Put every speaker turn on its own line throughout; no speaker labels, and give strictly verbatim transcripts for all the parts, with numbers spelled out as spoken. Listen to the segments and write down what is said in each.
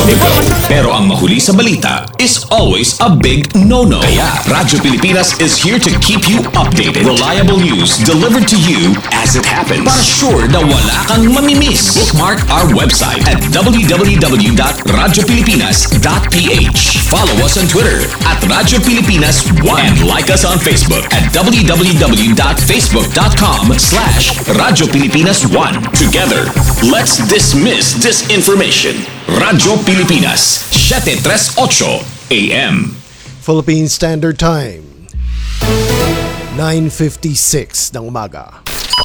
Ito. Pero ang mahuli sa balita is always a big no-no. Kaya Radyo Pilipinas is here to keep you updated. Reliable news delivered to you as it happens. Para sure na wala kang mamimiss. Bookmark our website at w w w dot radyo pilipinas dot p h. Follow us on Twitter at Radyo Pilipinas one and like us on Facebook at w w w dot facebook dot com slash Radyo Pilipinas one. Together, let's dismiss disinformation. Radyo Pilipinas, seven thirty-eight A M.
Philippine Standard Time, nine fifty-six ng umaga.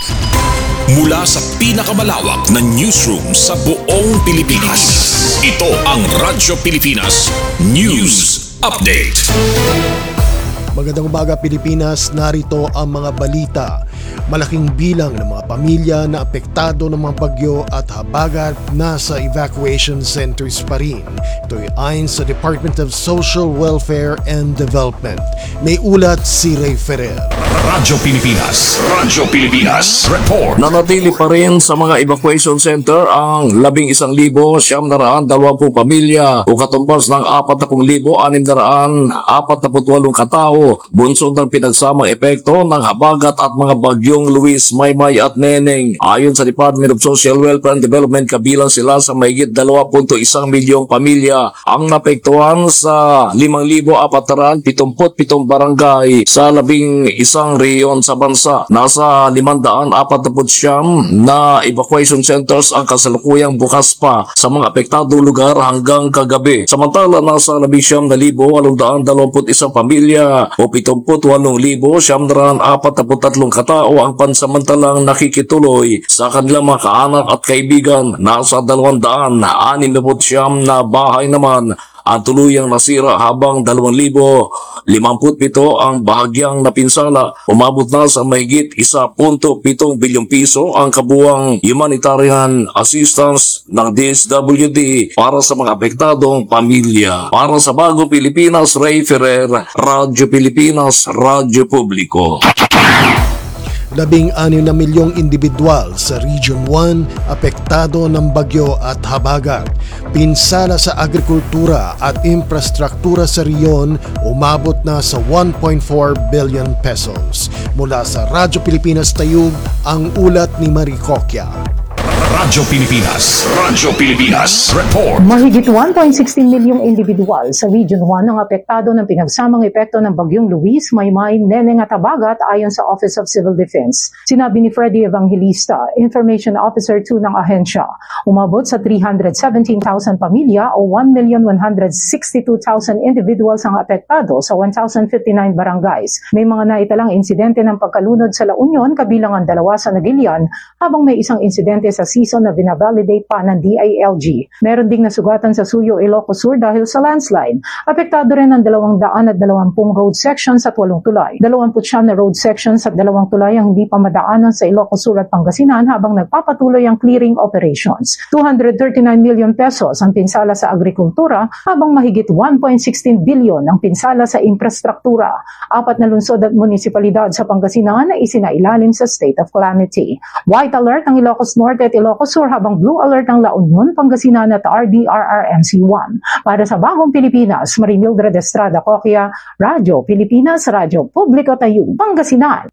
Mula sa pinakamalawak na newsroom sa buong Pilipinas, ito ang Radyo Pilipinas News Update.
Magandang umaga Pilipinas, narito ang mga balita. Malaking bilang ng mga pamilya na apektado ng mga bagyo at habagat nasa evacuation centers pa rin. Ito'y ayon sa Department of Social Welfare and Development. May ulat si Ray Ferrer.
Radyo Pilipinas, Radyo Pilipinas Report.
Nanatili pa rin sa mga evacuation center ang labing isang libo siyam na raan dalawampung pamilya o katumbas ng apat na pung libo anim na raan apat na putwalong katao bunsod ng pinagsamang epekto ng habagat at mga bagyong Luis, Maymay at Neneng. Ayon sa Department of Social Welfare and Development, kabilang sila sa mahigit dalawa punto isang milyong pamilya ang napektuhan sa limang libo apat na raan pitongput pitong barangay sa labing isang rehiyon sa bansa. Nasa limandaan apat na siyam na evacuation centers ang kasalukuyang bukas pa sa mga apektadong lugar hanggang kagabi. Samantala, nasa labing siyam na libo walongdaan dalawamput isang pamilya o pitongput walong libo siyam na raan apat na tatlong katao ang pansamantalang nakikituloy sa kanilang mga kaanak at kaibigan. Nasa dalawandaan anim na siyam na bahay naman ang tuluyang nasira habang dalawang libo limamput pito ang bahagyang napinsala. Umabot na sa mahigit isa punto pitong bilyong piso ang kabuang humanitarian assistance ng D S W D para sa mga apektadong pamilya. Para sa Bagong Pilipinas, Ray Ferrer, Radyo Pilipinas, Radyo Publiko.
Labing anim na milyong individual sa Region one apektado ng bagyo at habagat. Pinsala sa agrikultura at infrastruktura sa riyon umabot na sa one point four billion pesos. Mula sa Radyo Pilipinas Tayug, ang ulat ni Marie Cocchia.
Radyo Pilipinas, Radyo Pilipinas Report.
Mahigit one point one six milyong individual sa Region one ang apektado ng pinagsamang epekto ng bagyong Luis, Maymay, Neneng at habagat ayon sa Office of Civil Defense. Sinabi ni Freddy Evangelista, Information Officer two ng ahensya, umabot sa three hundred seventeen thousand pamilya o one million one hundred sixty-two thousand individuals ang apektado sa one thousand fifty-nine barangays. May mga naitalang insidente ng pagkalunod sa La Union, kabilang ang dalawa sa Nagilian, habang may isang insidente sa season na binavalidate pa ng D I L G. Meron ding nasugatan sa Suyo, Ilocos Sur dahil sa landslide. Apektado rin ang dalawang daan at dalawampung road sections at walong tulay. Dalawamput siyam na road sections at dalawang tulay ang hindi pa madaanan sa Ilocos Sur at Pangasinan habang nagpapatuloy ang clearing operations. two hundred thirty-nine million pesos ang pinsala sa agrikultura habang mahigit one point one six billion ang pinsala sa infrastruktura. Apat na lungsod at munisipalidad sa Pangasinan na isinailalim sa state of calamity. White alert ang Ilocos Norte at Ilocos Sur habang blue alert ang La Union, Pangasinan at R D R R M C one. Para sa Bagong Pilipinas, Marimildred Estrada Cocchia, Radyo Pilipinas, Radyo Publiko Tayug, Pangasinan.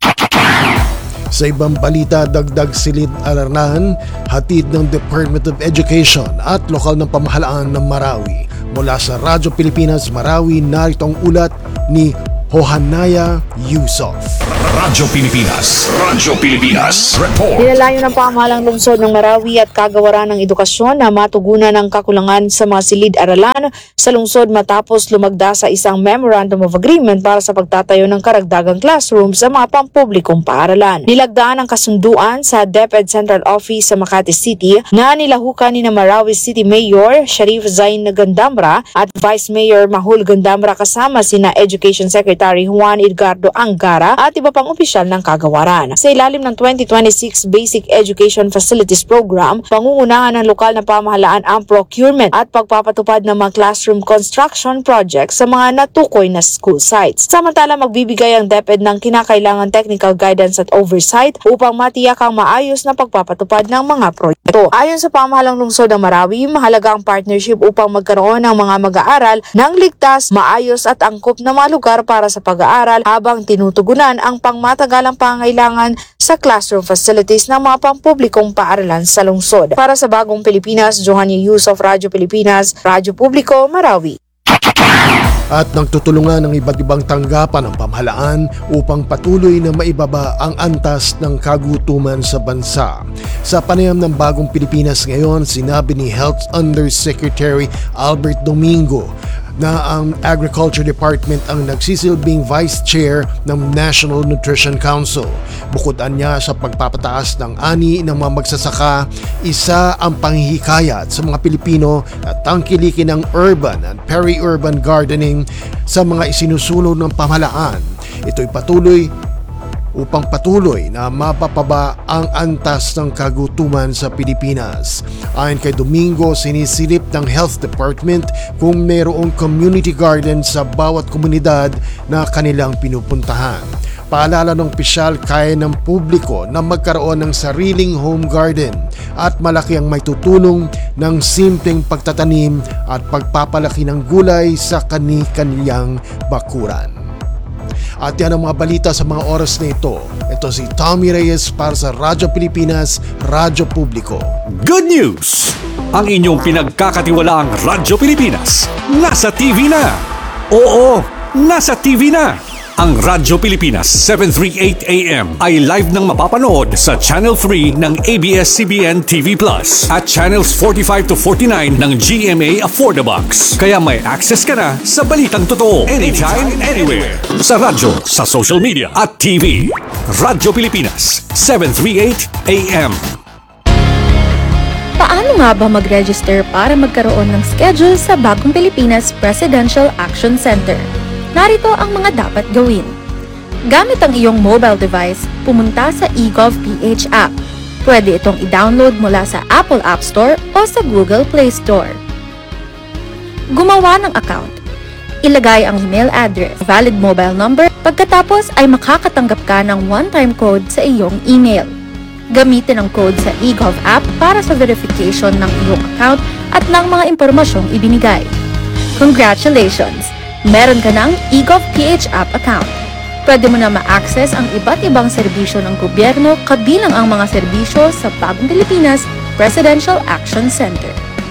Sa ibang balita, dagdag silid alarnahan, hatid ng Department of Education at lokal ng pamahalaan ng Marawi. Mula sa Radyo Pilipinas, Marawi, narito ang ulat ni Johanaya Yusuf.
Radyo Pilipinas, Radyo Pilipinas Report.
Nilalayo ng pamahalang lungsod ng Marawi at kagawaran ng edukasyon na matugunan ang kakulangan sa mga silid-aralan sa lungsod matapos lumagda sa isang Memorandum of Agreement para sa pagtatayo ng karagdagang classroom sa mga pampublikong paaralan. Nilagdaan ang kasunduan sa DepEd Central Office sa Makati City na nilahukan ni na Marawi City Mayor Sharif Zain Gandamra at Vice Mayor Mahul Gandamra kasama sina Education Secretary Secretary Juan Edgardo Angara at iba pang opisyal ng kagawaran. Sa ilalim ng twenty twenty-six Basic Education Facilities Program, pangungunahan ng lokal na pamahalaan ang procurement at pagpapatupad ng mga classroom construction projects sa mga natukoy na school sites. Samantala, magbibigay ang DepEd ng kinakailangan technical guidance at oversight upang matiyak ang maayos na pagpapatupad ng mga proyekto. Ayon sa pamahalang lungsod ng Marawi, mahalaga ang partnership upang magkaroon ng mga mag-aaral ng ligtas, maayos at angkop na mga lugar para sa pag-aaral habang tinutugunan ang pangmatagalang pangangailangan sa classroom facilities ng mga pampublikong paaralan sa lungsod. Para sa Bagong Pilipinas, Johanny Yusuf, Radyo Pilipinas, Radyo Publiko, Marawi.
At nagtutulungan ng iba't ibang tanggapan ng pamahalaan upang patuloy na maibaba ang antas ng kagutuman sa bansa. Sa panayam ng Bagong Pilipinas ngayon, sinabi ni Health Undersecretary Albert Domingo na ang Agriculture Department ang nagsisilbing Vice Chair ng National Nutrition Council. Bukod anya sa pagpapataas ng ani ng mga magsasaka, isa ang panghihikayat sa mga Pilipino na tangkilikin ng urban and peri-urban gardening sa mga isinusulong ng pamahalaan. Ito'y patuloy upang patuloy na mapapaba ang antas ng kagutuman sa Pilipinas. Ayon kay Domingo, sinisilip ng Health Department kung mayroong community garden sa bawat komunidad na kanilang pinupuntahan. Paalala ng opisyal, kaya ng publiko na magkaroon ng sariling home garden at malaki ang may tutulong ng simpleng pagtatanim at pagpapalaki ng gulay sa kani-kaniyang bakuran. At yan ang mga balita sa mga oras na ito. Ito si Tommy Reyes para sa Radyo Pilipinas, Radyo Publiko.
Good news! Ang inyong pinagkakatiwalaang Radyo Pilipinas nasa T V na. Oo, nasa T V na. Ang Radyo Pilipinas seven thirty-eight A M ay live nang mapapanood sa Channel three ng A B S C B N T V Plus at Channels forty-five to forty-nine ng G M A Affordabox. Kaya may access ka na sa balitang totoo anytime, anywhere. Sa radyo, sa social media at T V. Radyo Pilipinas seven thirty-eight A M.
Paano nga ba mag-register para magkaroon ng schedule sa Bagong Pilipinas Presidential Action Center? Narito ang mga dapat gawin. Gamit ang iyong mobile device, pumunta sa eGovPH app. Pwede itong i-download mula sa Apple App Store o sa Google Play Store. Gumawa ng account. Ilagay ang email address, valid mobile number, pagkatapos ay makakatanggap ka ng one-time code sa iyong email. Gamitin ang code sa eGov app para sa verification ng iyong account at ng mga impormasyong ibinigay. Congratulations! Meron ka ng eGovPH app account. Pwede mo na ma-access ang iba't ibang serbisyo ng gobyerno kabilang ang mga serbisyo sa Bagong Pilipinas Presidential Action Center.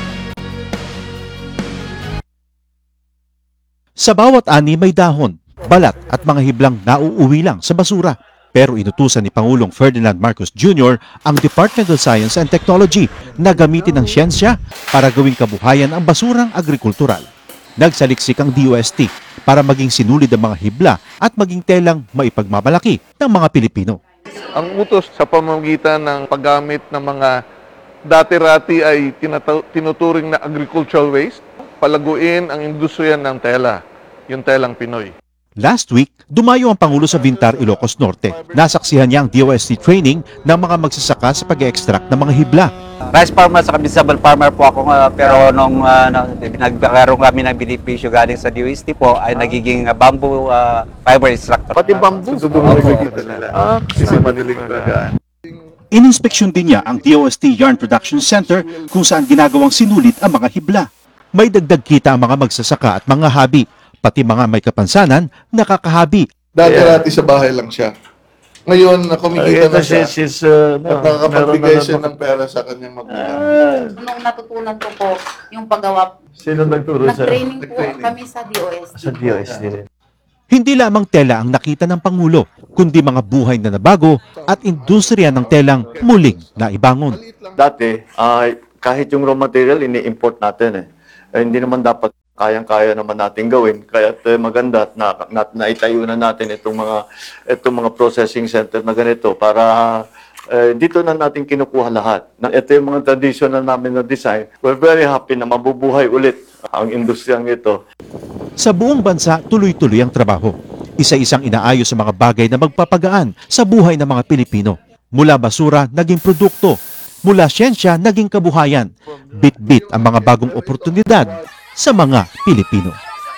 Sa bawat ani may dahon, balat at mga hiblang nauuwi lang sa basura. Pero inutusan ni Pangulong Ferdinand Marcos Junior ang Department of Science and Technology na gamitin ang siyensya para gawing kabuhayan ang basurang agrikultural. Nagsaliksik ang D O S T para maging sinulid ang mga hibla at maging telang maipagmamalaki ng mga Pilipino.
Ang utos sa pamamagitan ng paggamit ng mga dati-rati ay tinataw- tinuturing na agricultural waste, palaguin ang industriya ng tela, yung telang Pinoy.
Last week, dumayo ang Pangulo sa Vintar, Ilocos Norte. Nasaksihan niya ang D O S T training ng mga magsasaka sa pag-extract ng mga hibla.
Rice farmer sa disable farmer po ako, uh, pero nung uh, nagkaroon kami ng benepisyo galing sa D O S T po ay nagiging uh, bamboo uh, fiber extractor.
Pati bamboo. Ah, kasi madaling bagaan.
Ininspeksyon din niya ang D O S T Yarn Production Center kung saan ginagawang sinulit ang mga hibla. May dagdag kita ang mga magsasaka at mga habi, pati mga may kapansanan, nakakahabi.
Dati-rati sa bahay lang siya. Ngayon, kumikita na siya.
She's, uh,
At nakakapagbigay siya ng pera sa kanyang magulang.
Nung natutunan ko po yung paggawa,
Sino nagturo sa
nag-training po kami sa D O S T.
sa D O S T rin?
Hindi lamang tela ang nakita ng Pangulo, kundi mga buhay na nabago at industriya ng telang muling naibangon.
Dati, uh, kahit yung raw material, ini-import natin eh. eh hindi naman dapat kayang-kaya naman natin gawin. Kaya uh, maganda na, na naitayo na natin itong mga itong mga processing center na ganito para uh, dito na natin kinukuha lahat. Na ito yung mga traditional namin na design. We're very happy na mabubuhay ulit ang industriyang ito.
Sa buong bansa, tuloy-tuloy ang trabaho. Isa-isang inaayos sa mga bagay na magpapagaan sa buhay ng mga Pilipino. Mula basura, naging produkto. Mula siyensya, naging kabuhayan. Bit-bit ang mga bagong oportunidad sa mga Pilipino.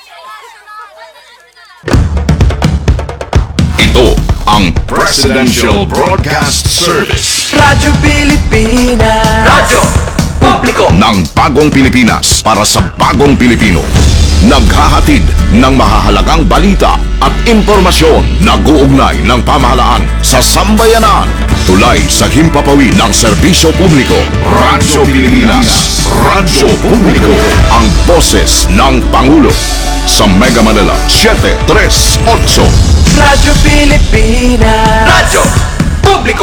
Ito ang Presidential Broadcast Service.
Radyo Pilipinas. Radyo Publiko
ng bagong Pilipinas para sa bagong Pilipino. Naghahatid ng mahahalagang balita at impormasyon na guugnay ng pamahalaan sa sambayanan. Tulay sa himpapawid ng serbisyo publiko. Radyo Pilipinas. Radyo Publiko. Ang boses ng Pangulo. Sa Mega Manila, seven three eight.
Radyo Pilipinas. Radyo Publiko.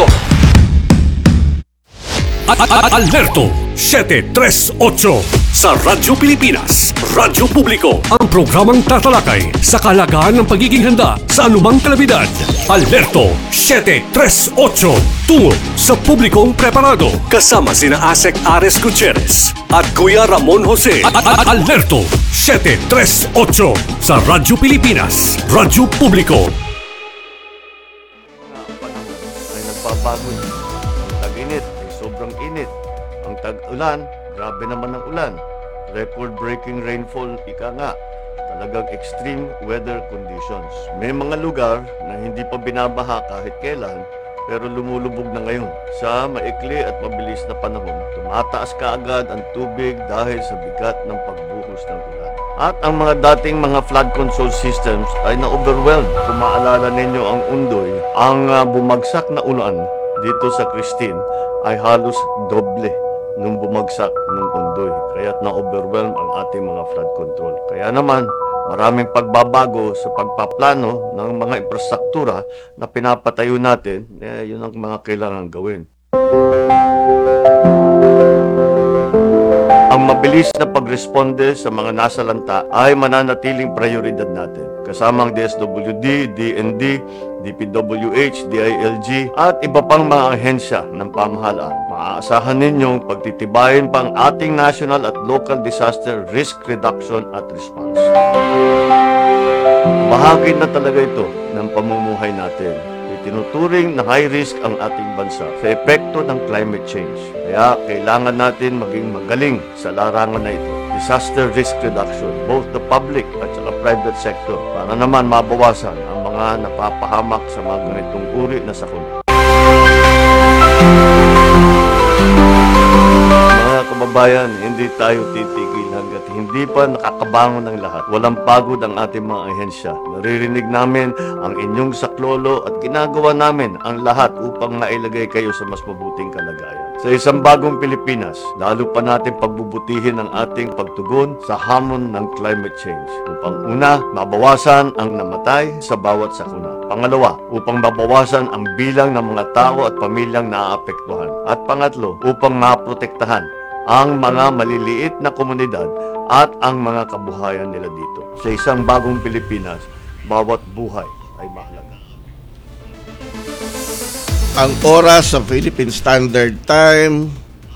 Alerto seven three eight sa Radyo Pilipinas, Radyo Publiko, ang programang tatalakay sa kalagahan ng pagiging handa sa anumang kalamidad. Alerto seven three eight tungo sa publikong preparado kasama sina Asek Ares Gutierrez at Kuya Ramon Jose. Alerto seven three eight sa Radyo Pilipinas, Radyo Publiko.
Ay nagbabago. Ang tag-init ay sobrang init. Ang tag-ulan, grabe naman ang ulan. Record-breaking rainfall, ika nga. Talagang extreme weather conditions. May mga lugar na hindi pa binabaha kahit kailan, pero lumulubog na ngayon. Sa maikli at mabilis na panahon, tumataas kaagad ang tubig dahil sa bigat ng pagbuhos ng ulan. At ang mga dating mga flood control systems ay na-overwhelmed. Kung maalala ninyo ang Undoy, ang uh, bumagsak na ulan dito sa Christine ay halos doble nung bumagsak nung Undoy. Kaya't na-overwhelm ang ating mga flood control. Kaya naman, maraming pagbabago sa pagpaplano ng mga infrastruktura na pinapatayo natin, eh, yun ang mga kailangan gawin. Ang mabilis na pagresponde sa mga nasa lanta ay mananatiling prioridad natin. Kasama ang D S W D, D N D, D P W H, D I L G at iba pang mga ahensya ng pamahalaan. Maaasahan ninyong pagtitibayin pa ang ating national at local disaster risk reduction at response. Bahagi na talaga ito ng pamumuhay natin. Tinuturing na high risk ang ating bansa sa epekto ng climate change. Kaya kailangan natin maging magaling sa larangan na ito. Disaster risk reduction, both the public at saka private sector, para naman mabawasan ang mga napapahamak sa mga ganitong uri na sakuna. Mga kababayan, hindi tayo titigil hanggat hindi pa nakakabangon ng lahat. Walang pagod ang ating mga ahensya. Naririnig namin ang inyong saklolo at ginagawa namin ang lahat upang mailagay kayo sa mas mabuting kalagayan. Sa isang bagong Pilipinas, lalo pa natin pagbubutihin ang ating pagtugon sa hamon ng climate change. Upang una, mabawasan ang namatay sa bawat sakuna. Pangalawa, upang mabawasan ang bilang ng mga tao at pamilyang naaapektuhan. At pangatlo, upang maprotektahan ang mga maliliit na komunidad at ang mga kabuhayan nila dito. Sa isang bagong Pilipinas, bawat buhay ay mahalaga.
Ang oras sa Philippine Standard Time,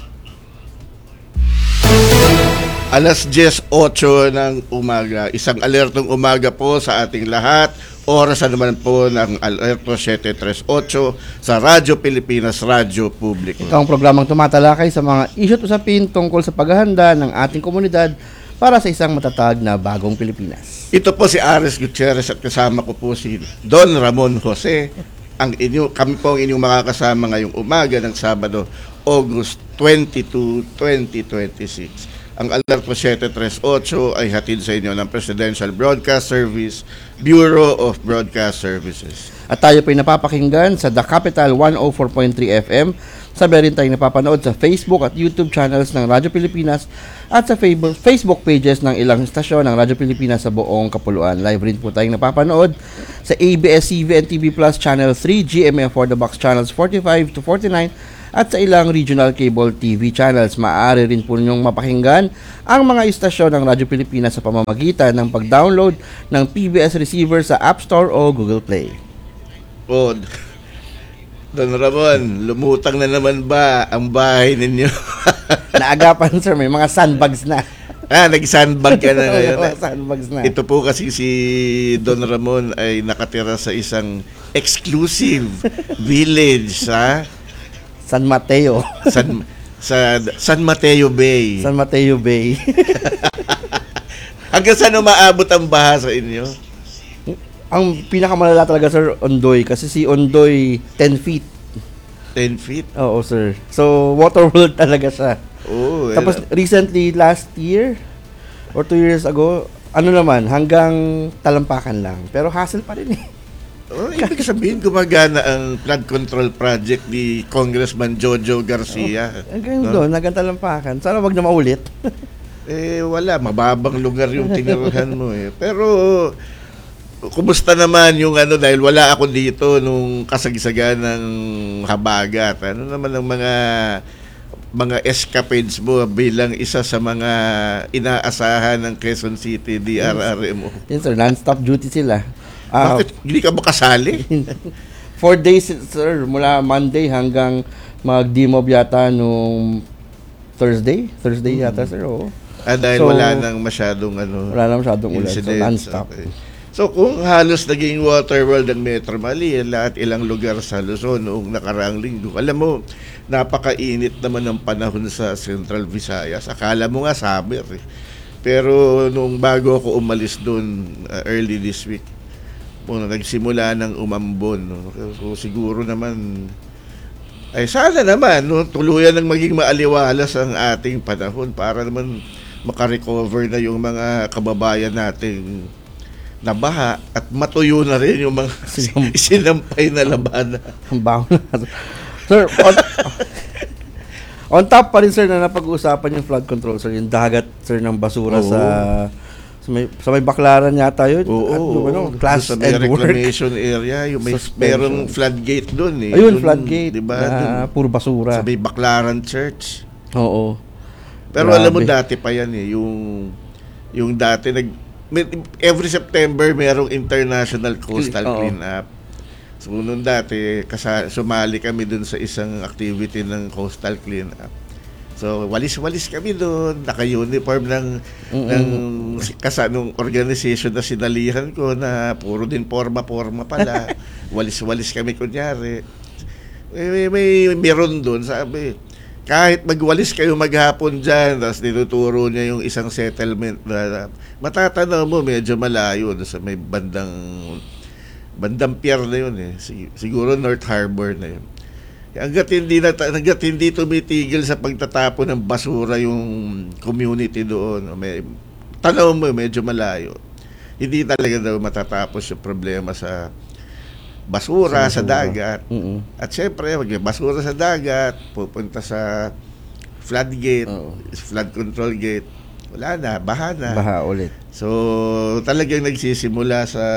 alas diyes eight ng umaga. Isang alertong umaga po sa ating lahat. Oras na naman po ng Alerto seven three eight sa Radyo Pilipinas, Radyo Publiko.
Ito ang programang tumatalakay sa mga isyu at usapin tungkol sa paghahanda ng ating komunidad para sa isang matatag na bagong Pilipinas.
Ito po si Ares Gutierrez at kasama ko po si Don Ramon Jose. Ang inyo, kami po ang inyong makakasama ngayong umaga ng Sabado, August twenty-two, twenty twenty-six. Ang Alerto seven three eight ay hatid sa inyo ng Presidential Broadcast Service, Bureau of Broadcast Services.
At tayo po ay napapakinggan sa The Capital one oh four point three F M. Sabi rin tayong napapanood sa Facebook at YouTube channels ng Radyo Pilipinas at sa Facebook pages ng ilang istasyon ng Radyo Pilipinas sa buong kapuluan. Live rin po tayong napapanood sa A B S C V N T V Plus Channel three, G M A for the Box Channels forty-five to forty-nine at sa ilang regional cable T V channels. Maaari rin po ninyong mapakinggan ang mga istasyon ng Radyo Pilipinas sa pamamagitan ng pag-download ng P B S receiver sa App Store o Google Play.
Oh, Don Ramon, lumutang na naman ba ang bahay ninyo?
Naagapan sir, may mga sandbags na.
Ah, nag-sandbag ka na ngayon.
Oo, sandbags na.
Ito po kasi si Don Ramon ay nakatira sa isang exclusive village sa
San Mateo.
San, sa San Mateo Bay.
San Mateo Bay.
Hanggang saan umaabot ang baha sa inyo?
Ang pinakamalala talaga, sir, Ondoy. Kasi si Ondoy, ten feet.
ten feet?
Oo, sir. So, water world talaga siya.
Oo.
Tapos,
eh,
recently, last year, or two years ago, ano naman, hanggang talampakan lang. Pero hassle pa rin eh.
Oh, ibig sabihin, gumagana ang flood control project ni Congressman Jojo Garcia.
Oh, hanggang no? doon, hanggang talampakan. Sana wag na maulit.
Eh, wala. Mababang lugar yung tinirahan mo eh. Pero, kumusta naman yung ano, dahil wala ako dito nung kasagsagan ng habagat. Ano naman ang mga mga escapades mo bilang isa sa mga inaasahan ng Quezon City D R R M O?
Yes, sir. Non-stop duty sila. Uh,
Bakit? Hindi ka makasali?
Four days, sir. Mula Monday hanggang mag-demob yata nung Thursday. Thursday
hmm.
yata, sir. Oo.
Ah, dahil
so,
wala nang masyadong ano,
wala nang masyadong ulan. So,
incidents.
non-stop.
Okay. So, kung halos naging water world ang Metro Manila, lahat ilang lugar sa Luzon noong nakaraang linggo, alam mo, napakainit naman ng panahon sa Central Visayas. Akala mo nga summer eh. Pero nung bago ako umalis doon uh, early this week, muna nagsimula ng umambon. No? So, siguro naman, ay sana naman, no? Tuluyan ng maging maaliwalas ang ating panahon para naman makarecover na yung mga kababayan nating nabaha at matuyo na rin yung mga sinampay na labanan.
Ang baho na. Sir, on, on top pa rin, sir, na napag-uusapan yung flood control, sir, yung dagat, sir, ng basura sa sa may, sa may Baklaran yata yun.
Oo,
at,
oo,
ano, class
sa may
and
reclamation
work
area, yung may
suspension.
merong floodgate doon eh.
Ayun,
Dun,
floodgate,
diba?
na
Dun,
puro basura.
sa may Baklaran Church.
Oo.
Pero
Grabe.
alam mo, dati pa yan eh, yung yung dati nag every September merong International Coastal
Oo.
Cleanup. So noon dati kasa, sumali kami dun sa isang activity ng Coastal Cleanup. So walis-walis kami doon, naka-uniform ng
Mm-mm.
ng kasa nung organization na sinalihan ko na puro din forma-forma pala. Walis-walis kami kunyari. May, may, may meron doon, sabi, kahit magwalis kayo maghapon dyan, tapos tinuturo niya yung isang settlement na matatanaw mo medyo malayo sa may bandang bandang pier na yun eh. Siguro North Harbor na yun. Hanggat hindi, na, hanggat hindi tumitigil sa pagtatapon ng basura yung community doon, may, tanaw mo medyo malayo. Hindi talaga daw matatapos yung problema sa basura sa, sa dagat.
Mm-mm.
At syempre, basura sa dagat, pupunta sa floodgate,
Oo.
flood control gate. Wala na, baha na.
Baha ulit.
So, talagang nagsisimula sa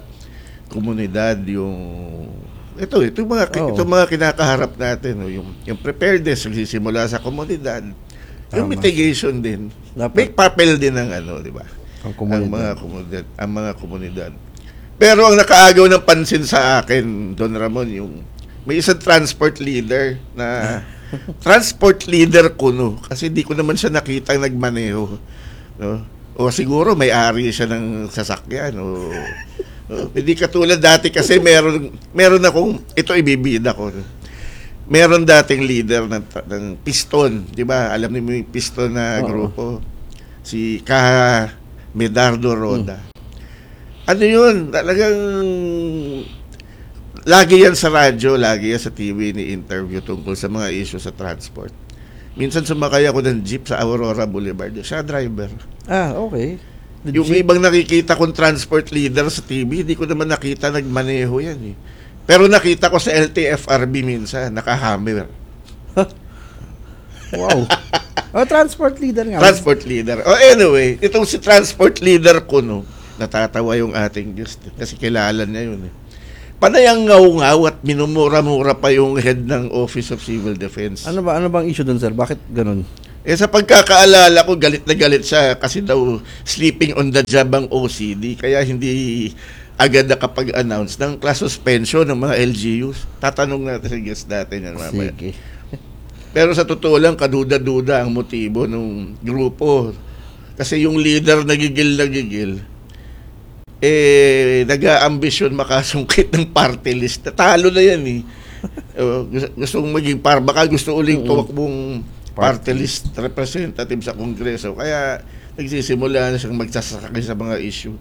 komunidad yung ito, ito mga
Oo.
ito mga kinakaharap natin, no? yung yung preparedness nagsisimula sa komunidad. Yung
Tama.
mitigation din.
Dapat.
May papel din ng ano, di ba?
Ang komunidad.
Ang mga komunidad, ang mga komunidad. Pero ang nakaagaw ng pansin sa akin, Don Ramon, yung may isang transport leader na transport leader kuno kasi di ko naman siya nakita nagmaneho, no? O siguro may-ari siya ng sasakyan o, o hindi katulad dati kasi meron meron akong ito ibibida ko. Meron dating leader ng, ng Piston, di ba? Alam niyo yung Piston na grupo. Si Ka Medardo Roda. Hmm. Ano yun? Talagang lagi yan sa radyo, lagi yan sa T V ni interview tungkol sa mga issue sa transport. Minsan sumakay ako ng jeep sa Aurora Boulevard. Siya driver.
Ah, okay. The
yung
jeep.
ibang nakikita kong transport leader sa T V, hindi ko naman nakita nagmaneho yan eh. Pero nakita ko sa L T F R B minsan, naka-hammer.
Wow. Oh, transport leader nga.
Transport leader. Oh, anyway, itong si transport leader ko, no, natatawa yung ating Diyos kasi kilala niya yun eh. Panayang ngaw-ngaw at minumura-mura pa yung head ng Office of Civil Defense.
Ano ba ano bang issue doon, sir? Bakit ganun?
Eh sa pagkakaalala ko, galit na galit siya kasi daw sleeping on the job ang O C D kaya hindi agad nakapag-announce ng class suspension ng mga L G Us. Tatanong natin sa guest natin yan mamaya.
Sige.
Pero sa totoo lang, kaduda-duda ang motibo ng grupo. Kasi yung leader nagigil-nagigil, eh, nag-aambisyon makasungkit ng party list. Talo na yan eh. uh, gusto mong maging par, baka gusto uling tumakbong party list representative sa Kongreso. Kaya nagsisimula na siyang magsasakay sa mga issue.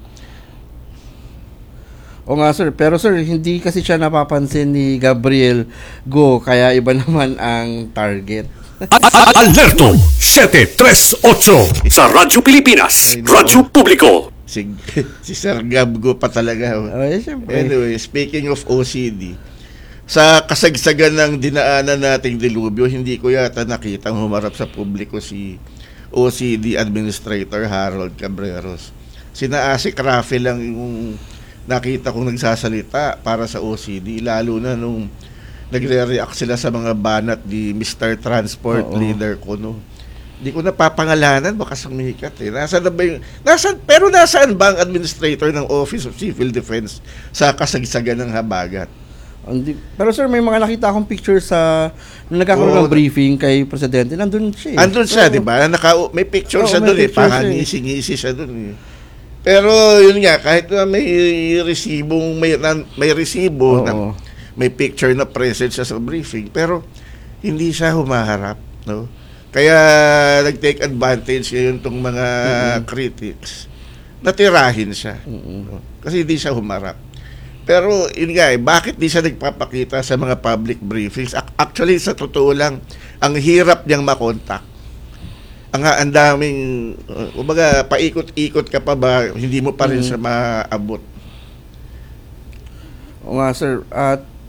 O nga sir, pero sir, hindi kasi siya napapansin ni Gabriel Go, kaya iba naman ang target.
Alerto siete tres ocho sa Radyo Pilipinas, Radyo Publiko.
Si, si Sir Gab Go pa talaga.
Oh, eh,
anyway, speaking of O C D, sa kasagsagan ng dinaanan nating dilubyo, hindi ko yata nakitang humarap sa publiko si O C D Administrator Harold Cabreros. Sina Asik Rafi lang yung nakita kong nagsasalita para sa O C D, lalo na nung nagre-react sila sa mga banat ni Mister Transport, oo, leader ko, no. Hindi ko napapangalanan, baka sumikat eh. Nasaan na ba yung, nasaan, pero nasaan ba ang administrator ng Office of Civil Defense sa kasagsagan ng habagat?
Hindi. Pero sir, may mga nakita akong picture sa nung nagkakaroon ng briefing kay Presidente, nandun siya eh.
Andun siya, di ba? Naka, may picture oh, siya doon eh, pangangisi-ngisi siya doon eh. Pero yun nga, kahit na may resibong, may, may resibo, oh, na, may picture na present siya sa briefing, pero hindi siya humaharap, no? Kaya nag-take advantage ngayon itong mga mm-hmm. critics. Natirahin siya. Mm-hmm. No? Kasi hindi siya humarap. Pero yun nga eh, bakit di siya nagpapakita sa mga public briefings? Actually, sa totoo lang, ang hirap niyang makontak. Ang, ang daming, uh, kumbaga, paikot-ikot ka pa ba, hindi mo pa rin mm-hmm. siya maabot.
O nga, sir. At, uh,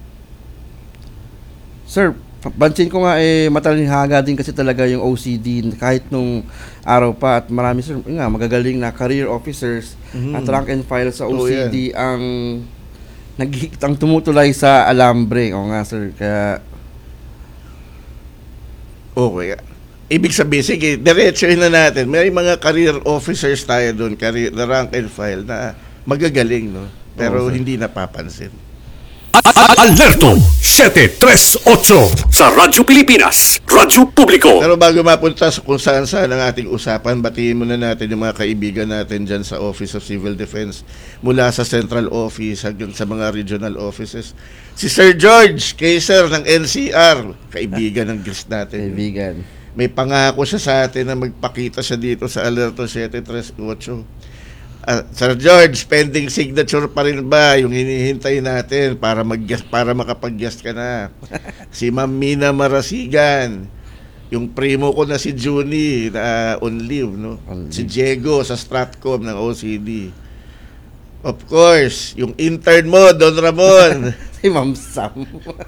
sir, pansin ko nga eh matalinghaga din kasi talaga yung O C D kahit nung araw pa, at marami sir nga magagaling na career officers mm-hmm. at rank and file sa O C D oh, ang nag ang tumutulay sa alambre. O nga sir, kaya
okay. Ibig sabihin, sige, diretsuhin na natin. May mga career officers tayo doon, career, na rank and file na magagaling, no? Pero oh, hindi napapansin.
Alerto siete tres ocho sa Radyo Pilipinas, Radyo Publiko.
Pero bago mapunta sa kung saan saan ang ating usapan, batiin muna natin yung mga kaibigan natin dyan sa Office of Civil Defense, mula sa Central Office hanggang sa mga regional offices. Si Sir George Kaiser ng N C R, kaibigan ng guest natin.
Kaibigan.
May pangako siya sa atin na magpakita siya dito sa Alerto siete tres ocho. Uh, Sir George, pending signature pa rin ba yung hinihintay natin para mag-guest, para makapag-guest ka na? Si Ma'am Mina Marasigan, yung primo ko na si Juni na uh, on leave, no? On leave. Si Diego sa Stratcom ng O C D. Of course, yung intern mo, Don Ramon.
Si Ma'am Sam.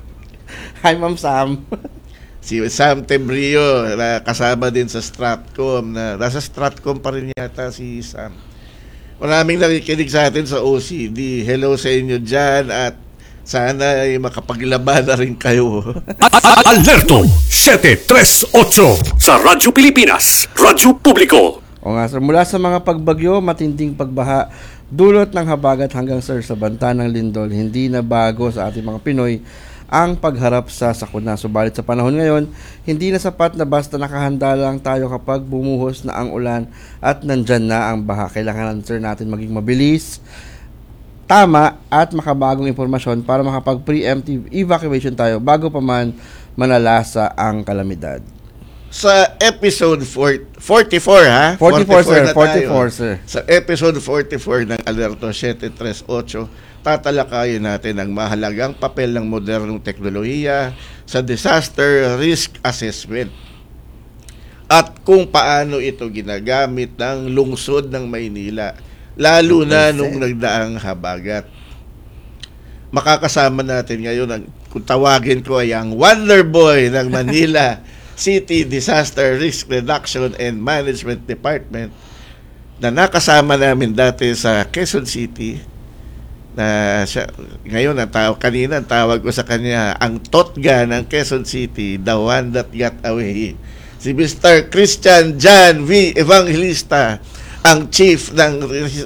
Hi, Ma'am Sam.
Si Sam Tebrio, na kasama din sa Stratcom. Na, nasa Stratcom pa rin yata si Sam. Maraming nakikinig sa atin sa O C D. Hello sa inyo dyan at sana ay makapaglaban na rin kayo.
Alerto siete tres ocho sa Radyo Pilipinas, Radyo Publiko.
O nga sir, mula sa mga pagbagyo, matinding pagbaha, dulot ng habagat hanggang sir sa banta ng lindol, hindi na bago sa ating mga Pinoy ang pagharap sa sakuna. Subalit sa panahon ngayon, hindi na sapat na basta nakahanda lang tayo kapag bumuhos na ang ulan at nandyan na ang baha. Kailangan sir natin maging mabilis, tama at makabagong impormasyon para makapag-preemptive evacuation tayo bago pa man manalasa ang kalamidad.
Sa episode forty-four ha?
forty-four, sir. forty-four, sir.
Sa episode forty-four ng Alerto siete tres ocho, tatalakayin natin ang mahalagang papel ng modernong teknolohiya sa disaster risk assessment at kung paano ito ginagamit ng lungsod ng Maynila, lalo na nung nagdaang habagat. Makakasama natin ngayon ang, kung tawagin ko ay ang Wonder Boy ng Manila City Disaster Risk Reduction and Management Department na nakasama namin dati sa Quezon City, na siya, ngayon ang tawag, kanina ang tawag ko sa kanya ang Totga ng Quezon City, the one that got away, si Mister Christian John V. Evangelista, ang chief ng